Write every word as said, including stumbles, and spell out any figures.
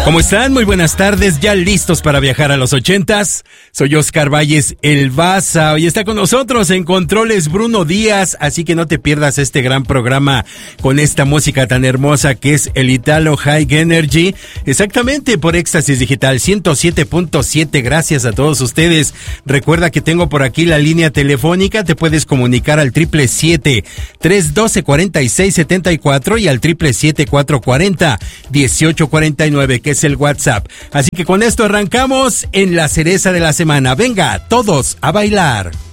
¿Cómo están? Muy buenas tardes, ya listos para viajar a los ochentas. Soy Oscar Valles, el Baza, y está con nosotros en controles Bruno Díaz, así que no te pierdas este gran programa con esta música tan hermosa que es el Italo High Energy, exactamente por Éxtasis Digital ciento siete punto siete. Gracias a todos ustedes. Recuerda que tengo por aquí la línea telefónica, te puedes comunicar al triple siete, tres doce, cuarenta y seis setenta y cuatro y al triple siete, cuatro cuarenta, dieciocho cuarenta y nueve, que es el WhatsApp. Así que con esto arrancamos en la cereza de la semana. Venga, todos a bailar.